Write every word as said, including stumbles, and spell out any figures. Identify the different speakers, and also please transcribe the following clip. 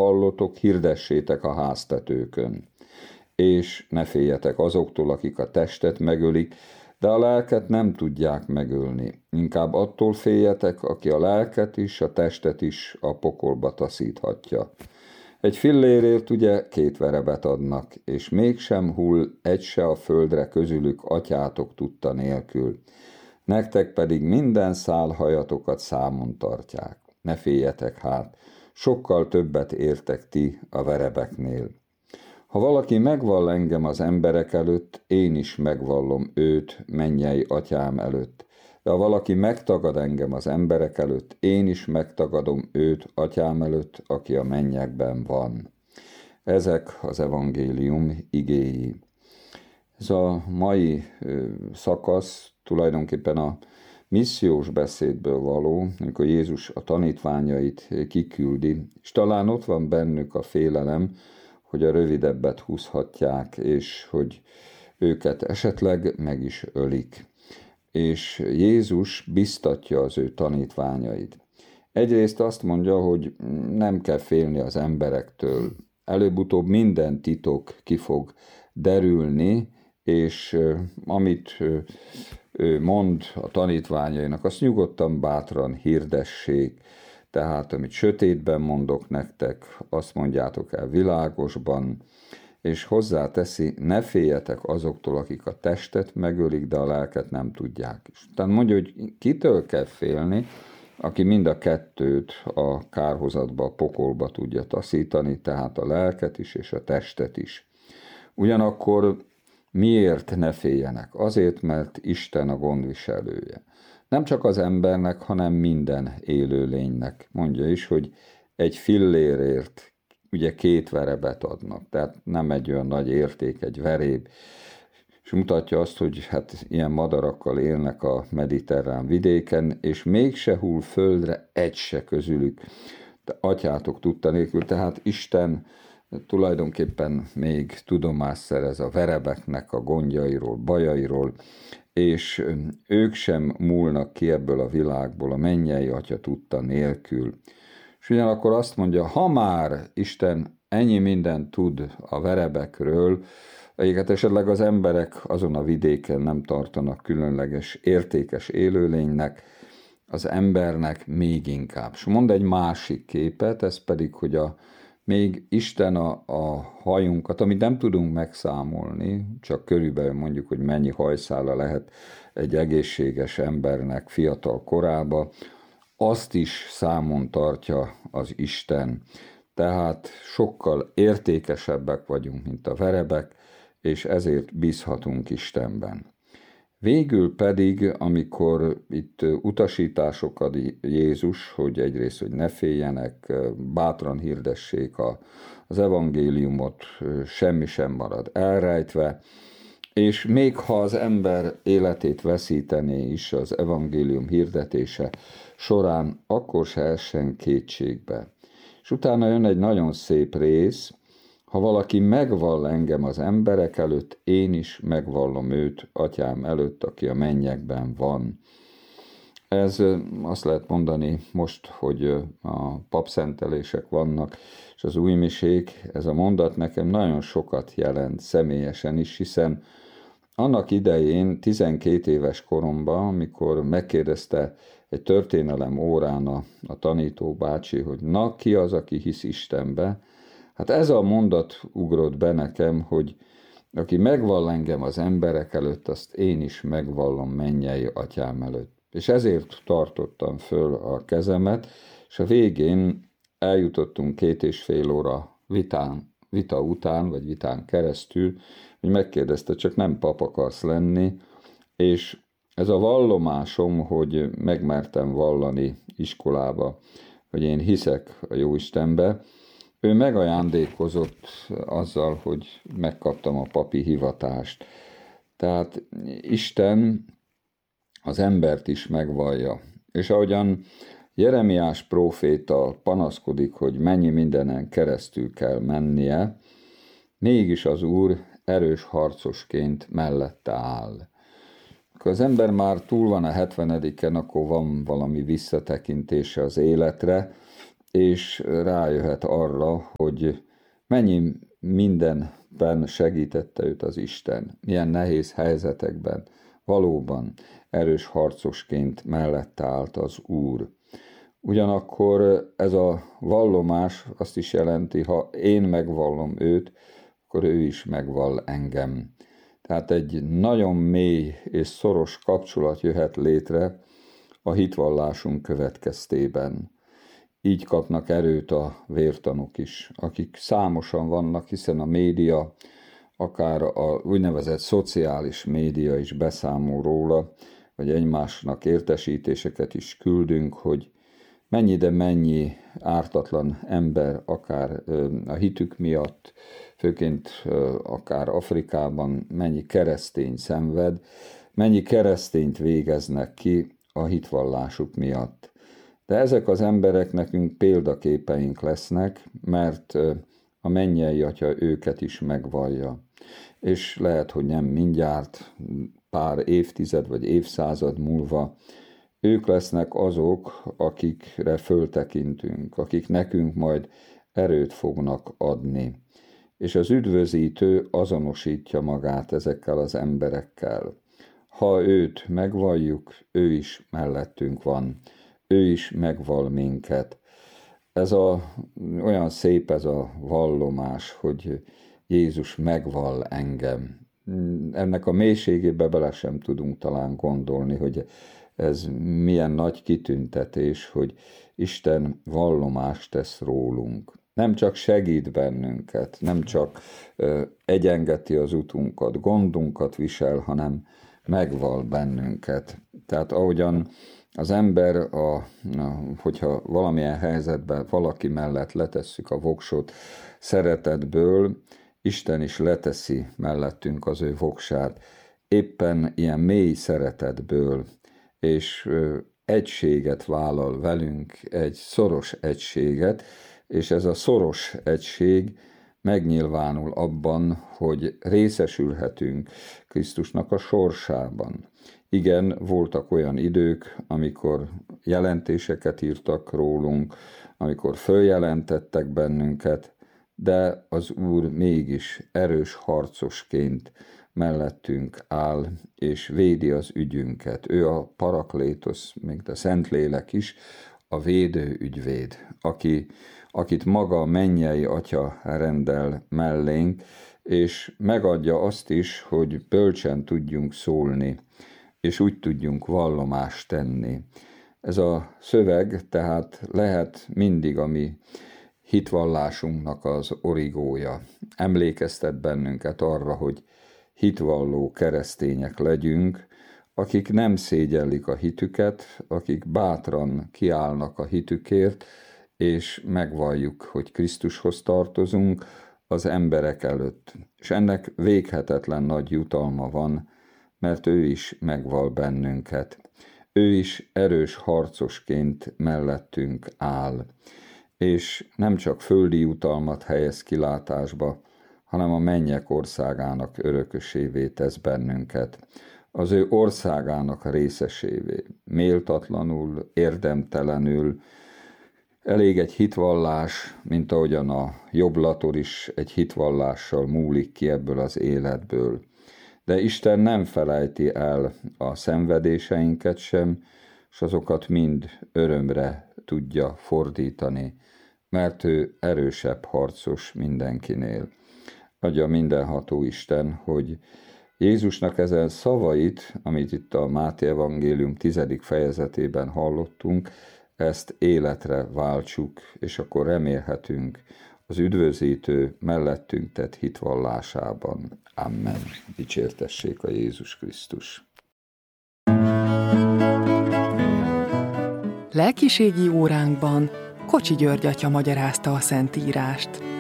Speaker 1: hallotok, hirdessétek a háztetőkön. És ne féljetek azoktól, akik a testet megölik, de a lelket nem tudják megölni. Inkább attól féljetek, aki a lelket is, a testet is a pokolba taszíthatja. Egy fillérért ugye két verebet adnak, és mégsem hull egy se a földre közülük atyátok tudta nélkül. Nektek pedig minden szálhajatokat számon tartják. Ne féljetek hát, sokkal többet értek ti a verebeknél. Ha valaki megvall engem az emberek előtt, én is megvallom őt mennyei atyám előtt. De ha valaki megtagad engem az emberek előtt, én is megtagadom őt atyám előtt, aki a mennyekben van. Ezek az evangélium igéi. Ez a mai szakasz tulajdonképpen a missziós beszédből való, amikor Jézus a tanítványait kiküldi, és talán ott van bennük a félelem, hogy a rövidebbet húzhatják, és hogy őket esetleg meg is ölik. És Jézus biztatja az ő tanítványait. Egyrészt azt mondja, hogy nem kell félni az emberektől. Előbb-utóbb minden titok ki fog derülni, és amit ő mond a tanítványainak, azt nyugodtan, bátran hirdessék. Tehát, amit sötétben mondok nektek, azt mondjátok el világosban, és hozzáteszi, ne féljetek azoktól, akik a testet megölik, de a lelket nem tudják. Tehát mondja, hogy kitől kell félni, aki mind a kettőt a kárhozatba, a pokolba tudja taszítani, tehát a lelket is és a testet is. Ugyanakkor miért ne féljenek? Azért, mert Isten a gondviselője. Nem csak az embernek, hanem minden élőlénynek. Mondja is, hogy egy fillérért ugye két verebet adnak, tehát nem egy olyan nagy érték, egy veréb, és mutatja azt, hogy hát ilyen madarakkal élnek a mediterrán vidéken, és mégse hull földre egy se közülük, de atyátok tudta nélkül, tehát Isten tulajdonképpen még tudomást szerez a verebeknek a gondjairól, bajairól, és ők sem múlnak ki ebből a világból a mennyei atya tudta nélkül. És ugyanakkor azt mondja, ha már Isten ennyi mindent tud a verebekről, amiket esetleg az emberek azon a vidéken nem tartanak különleges, értékes élőlénynek, az embernek még inkább. És mond egy másik képet, ez pedig, hogy a, még Isten a, a hajunkat, amit nem tudunk megszámolni, csak körülbelül mondjuk, hogy mennyi hajszála lehet egy egészséges embernek fiatal korába, azt is számon tartja az Isten. Tehát sokkal értékesebbek vagyunk, mint a verebek, és ezért bízhatunk Istenben. Végül pedig, amikor itt utasítások ad Jézus, hogy egyrészt, hogy ne féljenek, bátran hirdessék a, az evangéliumot, semmi sem marad elrejtve, és még ha az ember életét veszítené is az evangélium hirdetése során, akkor se essen kétségbe. És utána jön egy nagyon szép rész, ha valaki megvall engem az emberek előtt, én is megvallom őt atyám előtt, aki a mennyekben van. Ez azt lehet mondani most, hogy a papszentelések vannak, és az újmisék, ez a mondat nekem nagyon sokat jelent személyesen is, hiszen annak idején, tizenkét éves koromban, amikor megkérdezte egy történelem órán a, a tanító bácsi, hogy na, ki az, aki hisz Istenbe, hát ez a mondat ugrott be nekem, hogy aki megvall engem az emberek előtt, azt én is megvallom mennyei atyám előtt. És ezért tartottam föl a kezemet, és a végén eljutottunk két és fél óra vitán, vita után, vagy vitán keresztül, hogy megkérdezte, csak nem pap akarsz lenni, és ez a vallomásom, hogy megmertem vallani iskolába, hogy én hiszek a Jóistenbe, ő megajándékozott azzal, hogy megkaptam a papi hivatást. Tehát Isten az embert is megvallja. És ahogyan Jeremiás próféta panaszkodik, hogy mennyi mindenen keresztül kell mennie, mégis az Úr erős harcosként mellette áll. Ha az ember már túl van a hetvenediken, akkor van valami visszatekintése az életre, és rájöhet arra, hogy mennyi mindenben segítette őt az Isten, milyen nehéz helyzetekben valóban erős harcosként mellette állt az Úr. Ugyanakkor ez a vallomás azt is jelenti, ha én megvallom őt, akkor ő is megvall engem. Tehát egy nagyon mély és szoros kapcsolat jöhet létre a hitvallásunk következtében. Így kapnak erőt a vértanúk is, akik számosan vannak, hiszen a média, akár a úgynevezett szociális média is beszámol róla, vagy egymásnak értesítéseket is küldünk, hogy mennyi, de mennyi ártatlan ember, akár a hitük miatt, főként akár Afrikában, mennyi keresztény szenved, mennyi keresztényt végeznek ki a hitvallásuk miatt. De ezek az emberek nekünk példaképeink lesznek, mert a mennyei Atya őket is megvallja. És lehet, hogy nem mindjárt, pár évtized vagy évszázad múlva, ők lesznek azok, akikre föltekintünk, akik nekünk majd erőt fognak adni. És az üdvözítő azonosítja magát ezekkel az emberekkel. Ha őt megvalljuk, ő is mellettünk van, ő is megvall minket. Ez a, olyan szép ez a vallomás, hogy Jézus megvall engem. Ennek a mélységébe bele sem tudunk talán gondolni, hogy ez milyen nagy kitüntetés, hogy Isten vallomást tesz rólunk. Nem csak segít bennünket, nem csak ö, egyengeti az utunkat, gondunkat visel, hanem megvall bennünket. Tehát ahogyan az ember, a, a, hogyha valamilyen helyzetben valaki mellett letesszük a voksot szeretetből, Isten is leteszi mellettünk az ő voksát, éppen ilyen mély szeretetből, és ö, egységet vállal velünk, egy szoros egységet, és ez a szoros egység megnyilvánul abban, hogy részesülhetünk Krisztusnak a sorsában. Igen, voltak olyan idők, amikor jelentéseket írtak rólunk, amikor följelentettek bennünket, de az Úr mégis erős harcosként mellettünk áll, és védi az ügyünket. Ő a Paraklétosz, még a Szentlélek is, a védő ügyvéd, aki, akit maga a mennyei Atya rendel mellénk, és megadja azt is, hogy bölcsen tudjunk szólni, és úgy tudjunk vallomást tenni. Ez a szöveg tehát lehet mindig a mi hitvallásunknak az origója. Emlékeztet bennünket arra, hogy hitvalló keresztények legyünk, akik nem szégyellik a hitüket, akik bátran kiállnak a hitükért, és megvalljuk, hogy Krisztushoz tartozunk az emberek előtt. És ennek véghetetlen nagy jutalma van, mert ő is megvall bennünket. Ő is erős harcosként mellettünk áll, és nem csak földi jutalmat helyez kilátásba, hanem a mennyek országának örökösévé tesz bennünket, az ő országának részesévé, méltatlanul, érdemtelenül. Elég egy hitvallás, mint ahogyan a jobblator is egy hitvallással múlik ki ebből az életből. De Isten nem felejti el a szenvedéseinket sem, és azokat mind örömre tudja fordítani, mert ő erősebb harcos mindenkinél. Adja mindenható Isten, hogy Jézusnak ezen szavait, amit itt a Máté evangélium tizedik fejezetében hallottunk, ezt életre váltsuk, és akkor remélhetünk az üdvözítő mellettünk tett hitvallásában. Amen. Dicsértessék a Jézus Krisztus.
Speaker 2: Lelkiségi óránkban Kocsi György atya magyarázta a Szentírást.